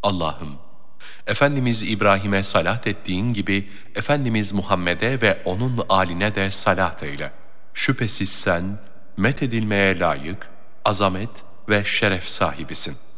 Allah'ım, Efendimiz İbrahim'e salat ettiğin gibi Efendimiz Muhammed'e ve onun âline de salat eyle. Şüphesiz sen methedilmeye layık, azamet ve şeref sahibisin.